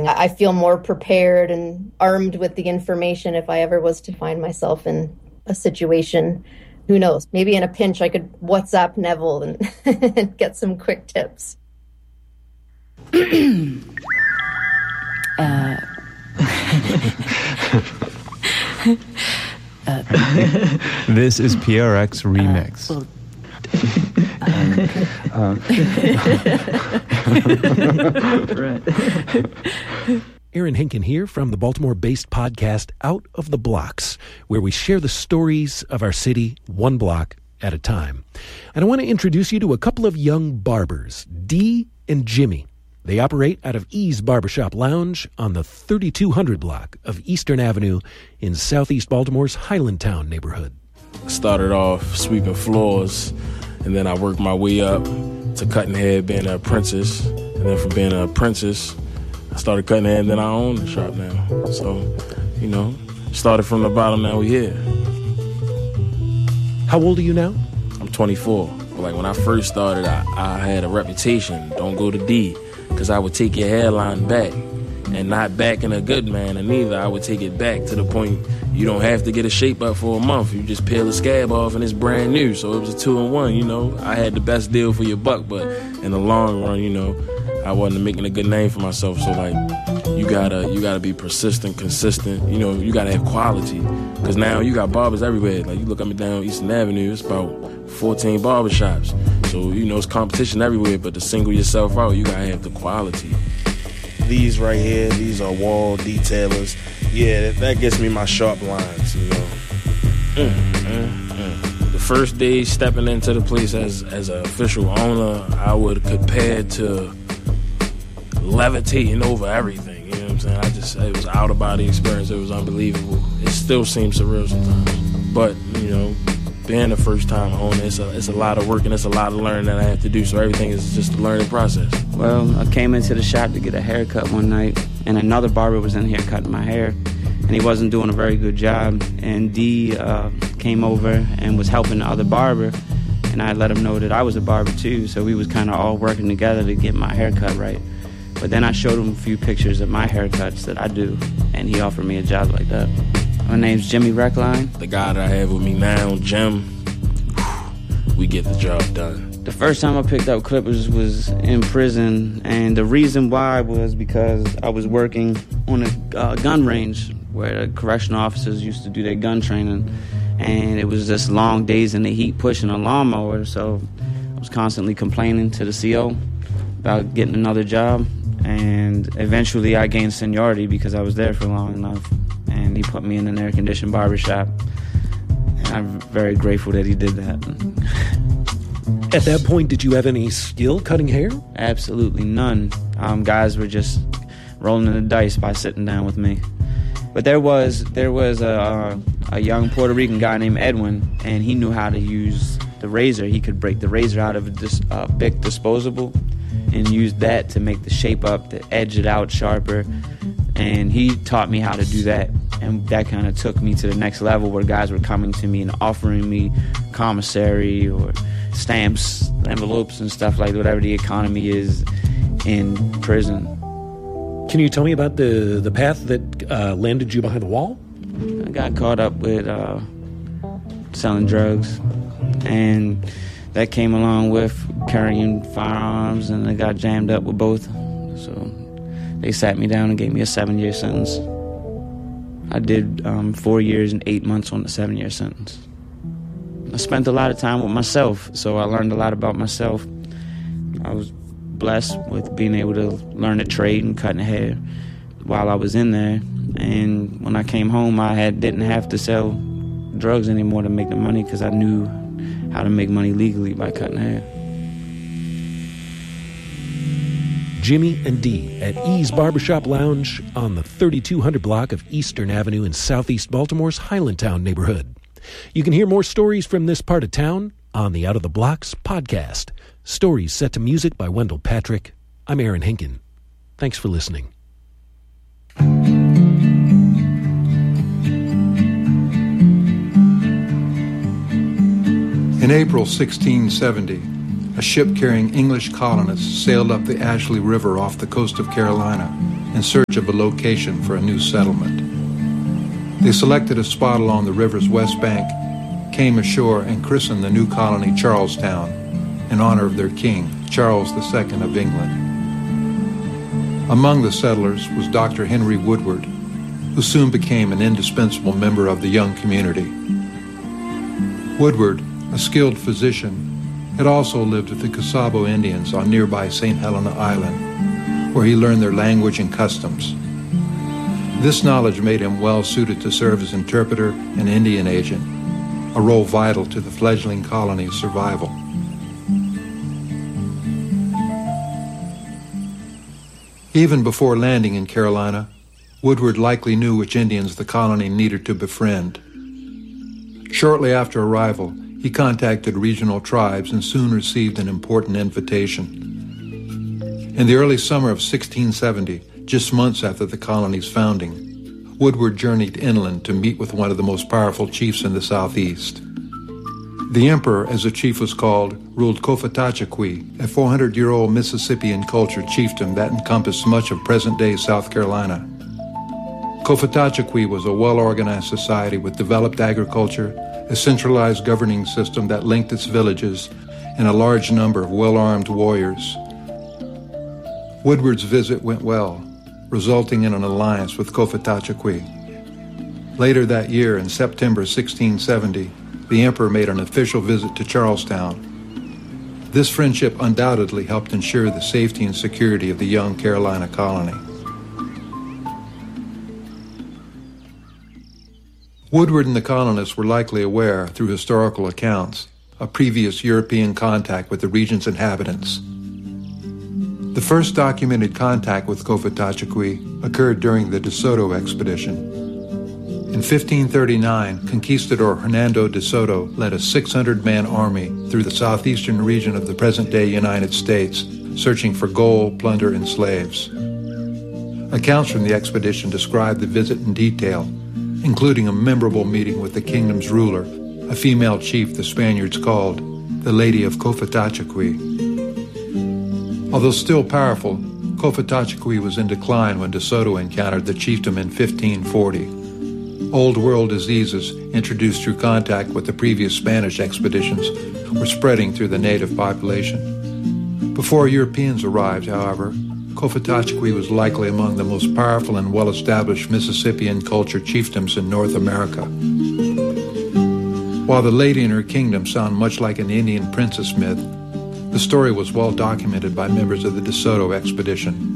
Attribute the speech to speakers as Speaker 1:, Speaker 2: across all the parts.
Speaker 1: and I feel more prepared and armed with the information if I ever was to find myself in a situation. Who knows? Maybe in a pinch I could WhatsApp Neville and get some quick tips.
Speaker 2: This is PRX Remix.
Speaker 3: Aaron Hinken here from the Baltimore-based podcast Out of the Blocks, where we share the stories of our city one block at a time. And I want to introduce you to a couple of young barbers, Dee and Jimmy. They operate out of E's Barbershop Lounge on the 3200 block of Eastern Avenue in southeast Baltimore's Highlandtown neighborhood.
Speaker 4: I started off sweeping floors, and then I worked my way up to cutting hair, being an apprentice. And then from being an apprentice, I started cutting hair, and then I own the shop now. So, started from the bottom, now we here.
Speaker 3: How old are you now?
Speaker 4: I'm 24. Like, when I first started, I had a reputation, don't go to D, because I would take your hairline back, and not back in a good manner neither. I would take it back to the point you don't have to get a shape up for a month. You just peel the scab off and it's brand new. So it was a 2-in-1, I had the best deal for your buck, but in the long run, I wasn't making a good name for myself. So you gotta be persistent, consistent. You gotta have quality, because now you got barbers everywhere. Like, you look up and down Eastern Avenue, it's about 14 barbershops. So it's competition everywhere. But to single yourself out, you gotta have the quality. These right here, these are wall detailers. Yeah, that gets me my sharp lines. The first day stepping into the place as an official owner, I would compare to levitating over everything. You know what I'm saying? It was an out-of-body experience. It was unbelievable. It still seems surreal sometimes. But, being the first time owner, it's a lot of work and it's a lot of learning that I have to do. So everything is just a learning process.
Speaker 5: Well, I came into the shop to get a haircut one night, and another barber was in here cutting my hair, and he wasn't doing a very good job. And Dee came over and was helping the other barber, and I let him know that I was a barber too. So we was kind of all working together to get my haircut right. But then I showed him a few pictures of my haircuts that I do, and he offered me a job like that. My name's Jimmy Reckline.
Speaker 4: The guy that I have with me now, Jim, we get the job done.
Speaker 5: The first time I picked up clippers was in prison, and the reason why was because I was working on a gun range where the correctional officers used to do their gun training, and it was just long days in the heat pushing a lawnmower, so I was constantly complaining to the CO about getting another job, and eventually I gained seniority because I was there for long enough, and he put me in an air-conditioned barbershop. I'm very grateful that he did that.
Speaker 3: At that point, did you have any skill cutting hair?
Speaker 5: Absolutely none. Guys were just rolling the dice by sitting down with me. But there was a young Puerto Rican guy named Edwin, and he knew how to use the razor. He could break the razor out of a Bic disposable and use that to make the shape up, to edge it out sharper. And he taught me how to do that. And that kind of took me to the next level, where guys were coming to me and offering me commissary or stamps, envelopes and stuff, like whatever the economy is in prison.
Speaker 3: Can you tell me about the path that landed you behind the wall?
Speaker 5: I got caught up with selling drugs, and that came along with carrying firearms, and I got jammed up with both. So they sat me down and gave me a 7-year sentence. I did 4 years and 8 months on the 7-year sentence. I spent a lot of time with myself, so I learned a lot about myself. I was blessed with being able to learn a trade and cutting hair while I was in there. And when I came home, I didn't have to sell drugs anymore to make the money, because I knew how to make money legally by cutting hair.
Speaker 3: Jimmy and Dee at E's Barbershop Lounge on the 3200 block of Eastern Avenue in southeast Baltimore's Highlandtown neighborhood. You can hear more stories from this part of town on the Out of the Blocks podcast. Stories set to music by Wendell Patrick. I'm Aaron Hinken. Thanks for listening.
Speaker 6: In April 1670, a ship carrying English colonists sailed up the Ashley River off the coast of Carolina in search of a location for a new settlement. They selected a spot along the river's west bank, came ashore, and christened the new colony Charlestown in honor of their king, Charles II of England. Among the settlers was Dr. Henry Woodward, who soon became an indispensable member of the young community. Woodward, a skilled physician, had also lived with the Casabo Indians on nearby St. Helena Island, where he learned their language and customs. This knowledge made him well suited to serve as interpreter and Indian agent, a role vital to the fledgling colony's survival. Even before landing in Carolina, Woodward likely knew which Indians the colony needed to befriend. Shortly after arrival, he contacted regional tribes and soon received an important invitation. In the early summer of 1670, just months after the colony's founding, Woodward journeyed inland to meet with one of the most powerful chiefs in the southeast. The emperor, as the chief was called, ruled Cofetachequi, a 400-year-old Mississippian culture chiefdom that encompassed much of present-day South Carolina. Cofetachequi was a well-organized society with developed agriculture, a centralized governing system that linked its villages, and a large number of well-armed warriors. Woodward's visit went well, resulting in an alliance with Cofetachequi. Later that year, in September 1670, the emperor made an official visit to Charlestown. This friendship undoubtedly helped ensure the safety and security of the young Carolina colony. Woodward and the colonists were likely aware, through historical accounts, of previous European contact with the region's inhabitants. The first documented contact with Cofetachequi occurred during the De Soto expedition. In 1539, Conquistador Hernando de Soto led a 600-man army through the southeastern region of the present-day United States, searching for gold, plunder, and slaves. Accounts from the expedition describe the visit in detail, including a memorable meeting with the kingdom's ruler, a female chief the Spaniards called the Lady of Cofetachequi. Although still powerful, Cofetachequi was in decline when De Soto encountered the chiefdom in 1540. Old world diseases introduced through contact with the previous Spanish expeditions were spreading through the native population. Before Europeans arrived, however, Cofetachequi was likely among the most powerful and well-established Mississippian culture chiefdoms in North America. While the lady and her kingdom sound much like an Indian princess myth, the story was well documented by members of the De Soto expedition.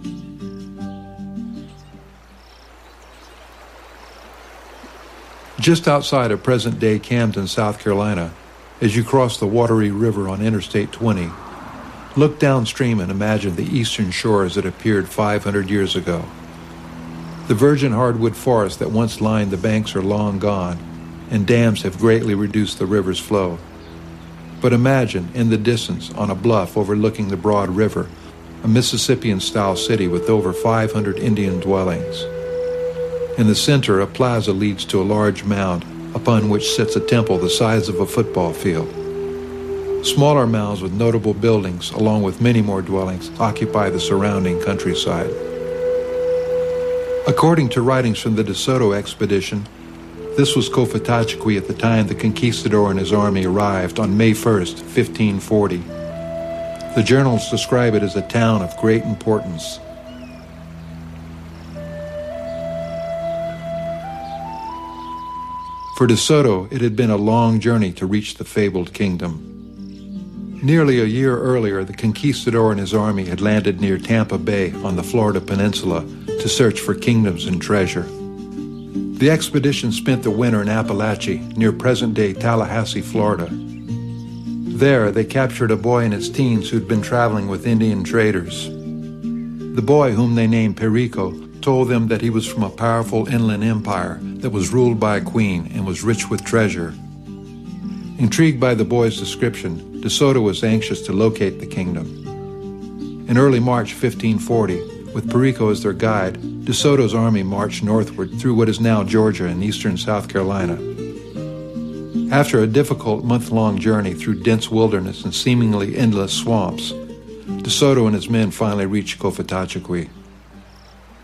Speaker 6: Just outside of present-day Camden, South Carolina, as you cross the watery river on Interstate 20, look downstream and imagine the eastern shores that appeared 500 years ago. The virgin hardwood forests that once lined the banks are long gone, and dams have greatly reduced the river's flow. But imagine, in the distance, on a bluff overlooking the broad river, a Mississippian-style city with over 500 Indian dwellings. In the center, a plaza leads to a large mound, upon which sits a temple the size of a football field. Smaller mounds with notable buildings, along with many more dwellings, occupy the surrounding countryside. According to writings from the De Soto expedition, this was Cofetachequi at the time the conquistador and his army arrived on May 1st, 1540. The journals describe it as a town of great importance. For De Soto, it had been a long journey to reach the fabled kingdom. Nearly a year earlier, the conquistador and his army had landed near Tampa Bay on the Florida Peninsula to search for kingdoms and treasure. The expedition spent the winter in Appalachia, near present-day Tallahassee, Florida. There, they captured a boy in his teens who'd been traveling with Indian traders. The boy, whom they named Perico, told them that he was from a powerful inland empire that was ruled by a queen and was rich with treasure. Intrigued by the boy's description, De Soto was anxious to locate the kingdom. In early March 1540, with Perico as their guide, De Soto's army marched northward through what is now Georgia and eastern South Carolina. After a difficult month-long journey through dense wilderness and seemingly endless swamps, De Soto and his men finally reached Cofetachequi.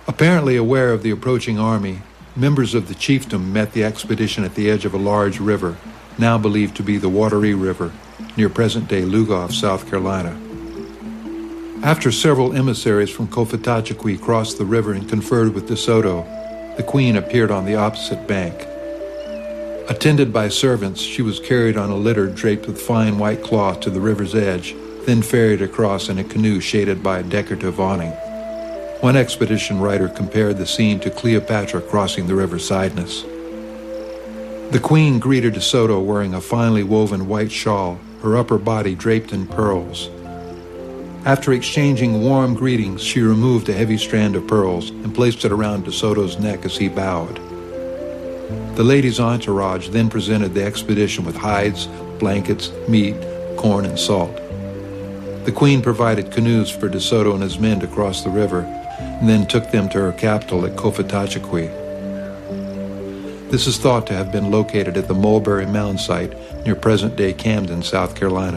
Speaker 6: Apparently aware of the approaching army, members of the chiefdom met the expedition at the edge of a large river, now believed to be the Wateree River, near present-day Lugoff, South Carolina. After several emissaries from Cofitachequi crossed the river and conferred with DeSoto, the Queen appeared on the opposite bank. Attended by servants, she was carried on a litter draped with fine white cloth to the river's edge, then ferried across in a canoe shaded by a decorative awning. One expedition writer compared the scene to Cleopatra crossing the river Cydnus. The Queen greeted DeSoto wearing a finely woven white shawl, her upper body draped in pearls. After exchanging warm greetings, she removed a heavy strand of pearls and placed it around DeSoto's neck as he bowed. The lady's entourage then presented the expedition with hides, blankets, meat, corn, and salt. The Queen provided canoes for DeSoto and his men to cross the river, and then took them to her capital at Cofitachequi. This is thought to have been located at the Mulberry Mound site near present-day Camden, South Carolina.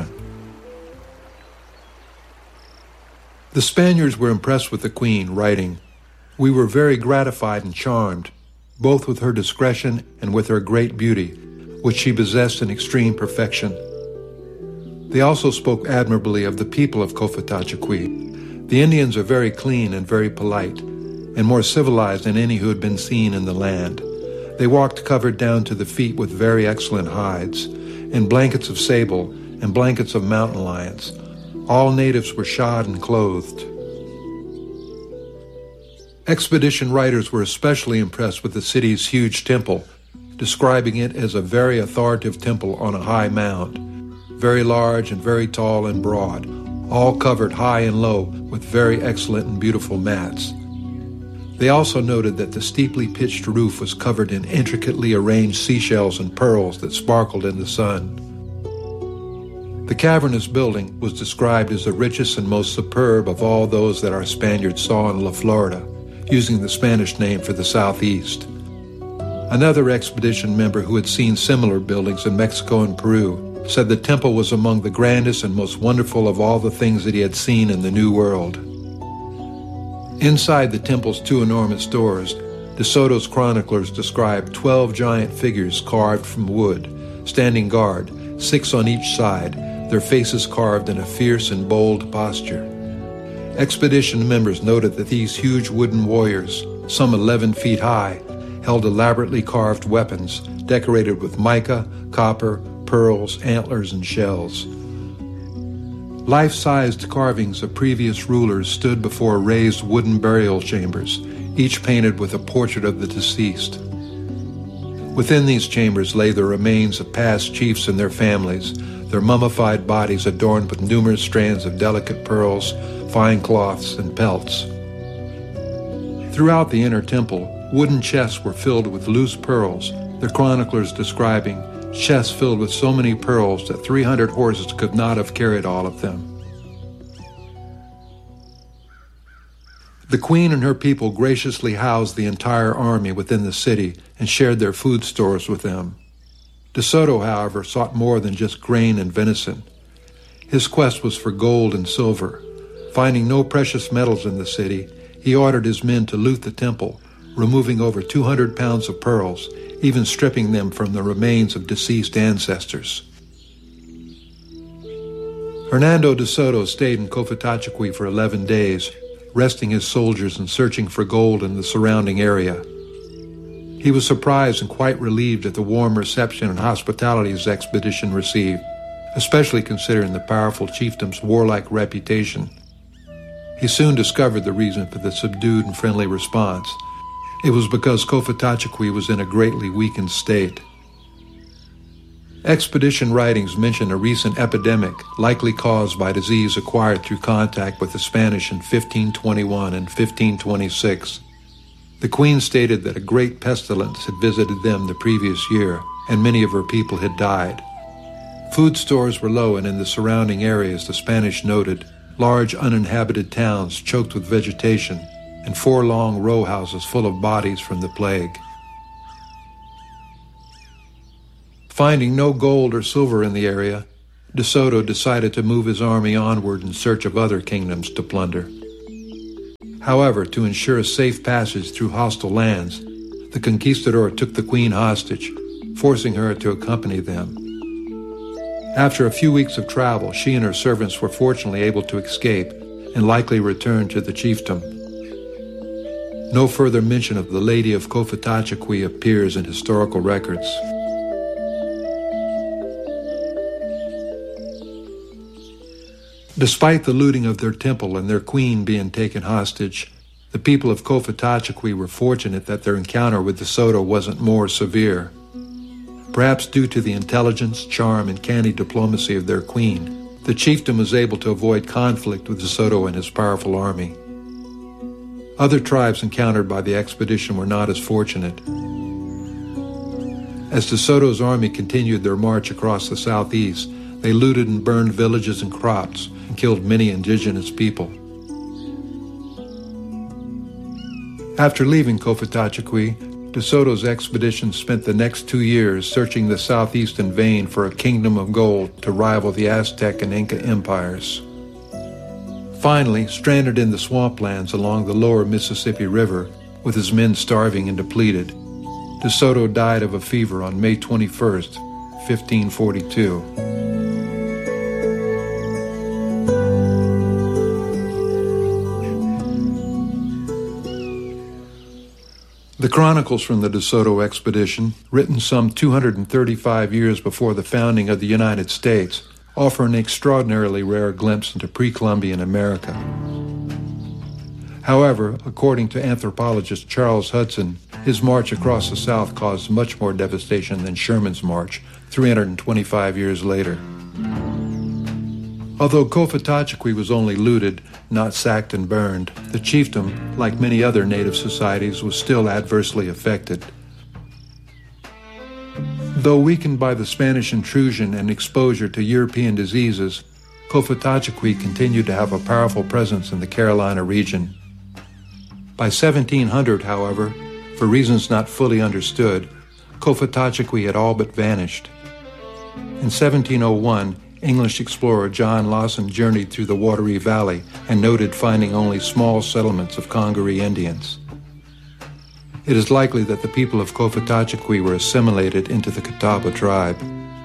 Speaker 6: The Spaniards were impressed with the Queen, writing, "We were very gratified and charmed, both with her discretion and with her great beauty, which she possessed in extreme perfection." They also spoke admirably of the people of Cofitachequi. The Indians are very clean and very polite, and more civilized than any who had been seen in the land. They walked covered down to the feet with very excellent hides, and blankets of sable, and blankets of mountain lions. All natives were shod and clothed. Expedition writers were especially impressed with the city's huge temple, describing it as a very authoritative temple on a high mound, very large and very tall and broad, all covered high and low with very excellent and beautiful mats. They also noted that the steeply pitched roof was covered in intricately arranged seashells and pearls that sparkled in the sun. The cavernous building was described as the richest and most superb of all those that our Spaniards saw in La Florida, using the Spanish name for the southeast. Another expedition member who had seen similar buildings in Mexico and Peru said the temple was among the grandest and most wonderful of all the things that he had seen in the New World. Inside the temple's two enormous doors, DeSoto's chroniclers described 12 giant figures carved from wood, standing guard, 6 on each side, their faces carved in a fierce and bold posture. Expedition members noted that these huge wooden warriors, some 11 feet high, held elaborately carved weapons decorated with mica, copper, pearls, antlers, and shells. Life-sized carvings of previous rulers stood before raised wooden burial chambers, each painted with a portrait of the deceased. Within these chambers lay the remains of past chiefs and their families, their mummified bodies adorned with numerous strands of delicate pearls, fine cloths, and pelts. Throughout the inner temple, wooden chests were filled with loose pearls, the chroniclers describing chests filled with so many pearls that 300 horses could not have carried all of them. The Queen and her people graciously housed the entire army within the city and shared their food stores with them. DeSoto, however, sought more than just grain and venison. His quest was for gold and silver. Finding no precious metals in the city, he ordered his men to loot the temple, removing over 200 pounds of pearls, even stripping them from the remains of deceased ancestors. Hernando DeSoto stayed in Cofitachequi for 11 days, resting his soldiers and searching for gold in the surrounding area. He was surprised and quite relieved at the warm reception and hospitality his expedition received, especially considering the powerful chiefdom's warlike reputation. He soon discovered the reason for the subdued and friendly response. It was because Cofitachequi was in a greatly weakened state. Expedition writings mention a recent epidemic likely caused by disease acquired through contact with the Spanish in 1521 and 1526. The Queen stated that a great pestilence had visited them the previous year, and many of her people had died. Food stores were low, and in the surrounding areas, the Spanish noted large uninhabited towns choked with vegetation, and 4 long row houses full of bodies from the plague. Finding no gold or silver in the area, DeSoto decided to move his army onward in search of other kingdoms to plunder. However, to ensure a safe passage through hostile lands, the conquistador took the queen hostage, forcing her to accompany them. After a few weeks of travel, she and her servants were fortunately able to escape and likely return to the chiefdom. No further mention of the Lady of Cofitachequi appears in historical records. Despite the looting of their temple and their queen being taken hostage, the people of Cofitachequi were fortunate that their encounter with DeSoto wasn't more severe. Perhaps due to the intelligence, charm, and canny diplomacy of their queen, the chieftain was able to avoid conflict with DeSoto and his powerful army. Other tribes encountered by the expedition were not as fortunate. As DeSoto's army continued their march across the southeast, they looted and burned villages and crops and killed many indigenous people. After leaving Cofitachequi, DeSoto's expedition spent the next 2 years searching the southeast in vain for a kingdom of gold to rival the Aztec and Inca empires. Finally, stranded in the swamplands along the lower Mississippi River, with his men starving and depleted, DeSoto died of a fever on May 21st, 1542. The chronicles from the DeSoto expedition, written some 235 years before the founding of the United States, offer an extraordinarily rare glimpse into pre-Columbian America. However, according to anthropologist Charles Hudson, his march across the South caused much more devastation than Sherman's march 325 years later. Although Cofitachequi was only looted, not sacked and burned, the chiefdom, like many other native societies, was still adversely affected. Though weakened by the Spanish intrusion and exposure to European diseases, Cofitachequi continued to have a powerful presence in the Carolina region. By 1700, however, for reasons not fully understood, Cofitachequi had all but vanished. In 1701, English explorer John Lawson journeyed through the watery valley and noted finding only small settlements of Congaree Indians. It is likely that the people of Cofitachequi were assimilated into the Catawba tribe.